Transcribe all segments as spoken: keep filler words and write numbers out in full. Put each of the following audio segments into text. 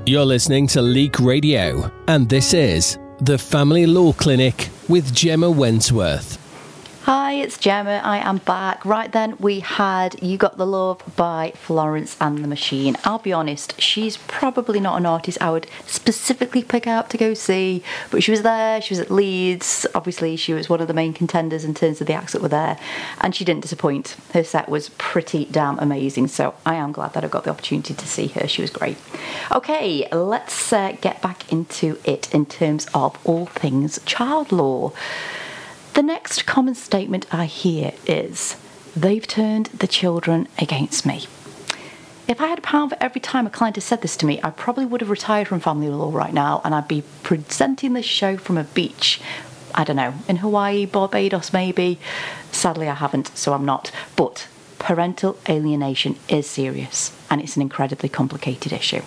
You're listening to Leak Radio, and this is the Family Law Clinic with Gemma Wentworth. Hi, it's Gemma. I am back. Right then, we had You Got the Love by Florence and the Machine. I'll be honest, she's probably not an artist I would specifically pick out to go see, but she was there, she was at Leeds. Obviously, she was one of the main contenders in terms of the acts that were there, and she didn't disappoint. Her set was pretty damn amazing, so I am glad that I got the opportunity to see her. She was great. Okay, let's uh, get back into it in terms of all things child law. The next common statement I hear is, they've turned the children against me. If I had a pound for every time a client has said this to me, I probably would have retired from family law right now and I'd be presenting this show from a beach. I don't know, in Hawaii, Barbados maybe. Sadly I haven't, so I'm not. But parental alienation is serious and it's an incredibly complicated issue.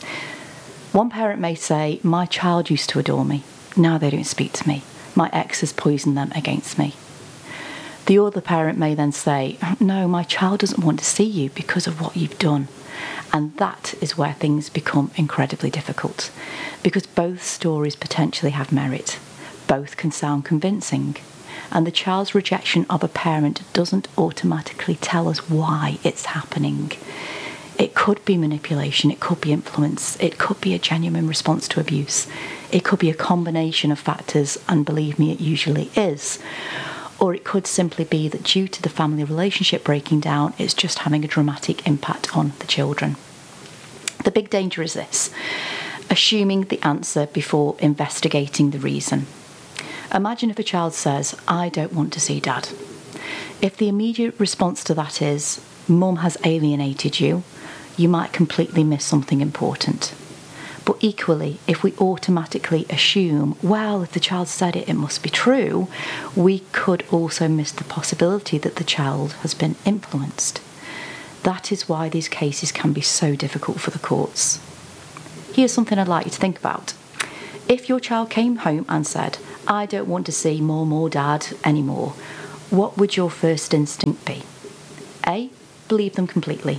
One parent may say, my child used to adore me. Now they don't speak to me. My ex has poisoned them against me. The other parent may then say, no, my child doesn't want to see you because of what you've done. And that is where things become incredibly difficult, because both stories potentially have merit. Both can sound convincing. And the child's rejection of a parent doesn't automatically tell us why it's happening. It could be manipulation, it could be influence, it could be a genuine response to abuse. It could be a combination of factors, and believe me, it usually is. Or it could simply be that due to the family relationship breaking down, it's just having a dramatic impact on the children. The big danger is this: assuming the answer before investigating the reason. Imagine if a child says, I don't want to see dad. If the immediate response to that is, mum has alienated you, you might completely miss something important. But equally, if we automatically assume, well, if the child said it, it must be true, we could also miss the possibility that the child has been influenced. That is why these cases can be so difficult for the courts. Here's something I'd like you to think about. If your child came home and said, I don't want to see mum or dad anymore, what would your first instinct be? A, believe them completely.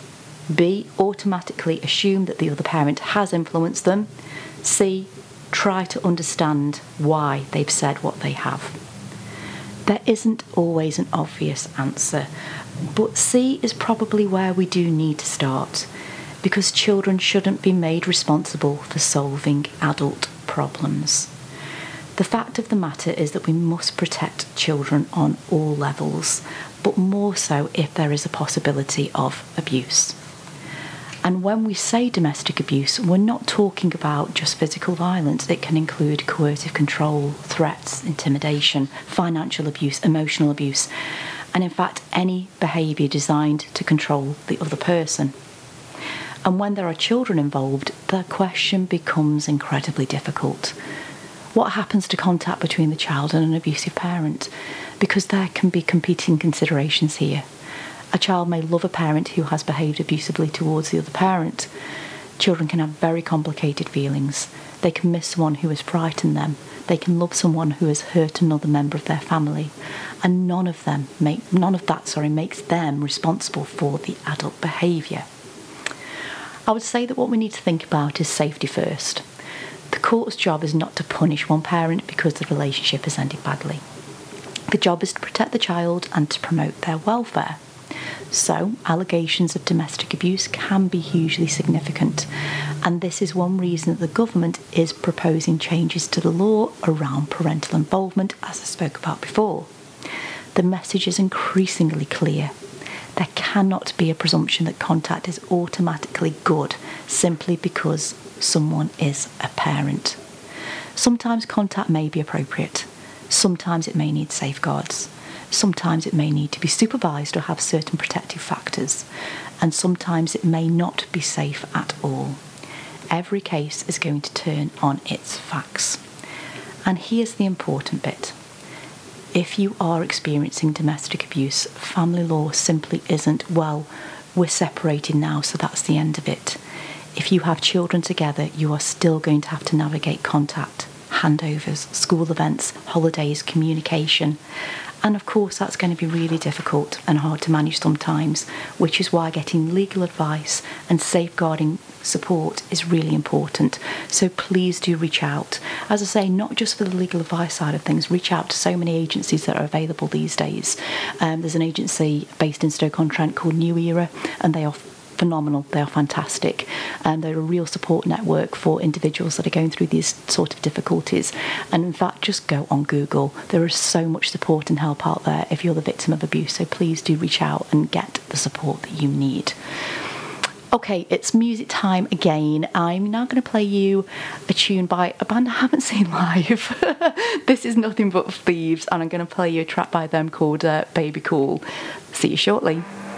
B, automatically assume that the other parent has influenced them. C, try to understand why they've said what they have. There isn't always an obvious answer, but C is probably where we do need to start, because children shouldn't be made responsible for solving adult problems. The fact of the matter is that we must protect children on all levels, but more so if there is a possibility of abuse. And when we say domestic abuse, we're not talking about just physical violence. It can include coercive control, threats, intimidation, financial abuse, emotional abuse, and in fact any behaviour designed to control the other person. And when there are children involved, the question becomes incredibly difficult. What happens to contact between the child and an abusive parent? Because there can be competing considerations here. A child may love a parent who has behaved abusively towards the other parent. Children can have very complicated feelings. They can miss someone who has frightened them. They can love someone who has hurt another member of their family. And none of them make none of that sorry makes them responsible for the adult behaviour. I would say that what we need to think about is safety first. The court's job is not to punish one parent because the relationship has ended badly. The job is to protect the child and to promote their welfare. So, allegations of domestic abuse can be hugely significant, and this is one reason that the government is proposing changes to the law around parental involvement, as I spoke about before. The message is increasingly clear. There cannot be a presumption that contact is automatically good simply because someone is a parent. Sometimes contact may be appropriate. Sometimes it may need safeguards. Sometimes it may need to be supervised or have certain protective factors. And sometimes it may not be safe at all. Every case is going to turn on its facts. And here's the important bit. If you are experiencing domestic abuse, family law simply isn't, well, we're separated now, so that's the end of it. If you have children together, you are still going to have to navigate contact, handovers, school events, holidays, communication. And of course, that's going to be really difficult and hard to manage sometimes, which is why getting legal advice and safeguarding support is really important. So please do reach out. As I say, not just for the legal advice side of things, reach out to so many agencies that are available these days. Um, there's an agency based in Stoke-on-Trent called New Era, and they are phenomenal. They are fantastic, and they're a real support network for individuals that are going through these sort of difficulties. And in fact, just go on Google. There is so much support and help out there if you're the victim of abuse, so please do reach out and get the support that you need. Okay, it's music time again. I'm now going to play you a tune by a band I haven't seen live. This is Nothing But Thieves, and I'm going to play you a track by them called uh, Baby Cool. See you shortly.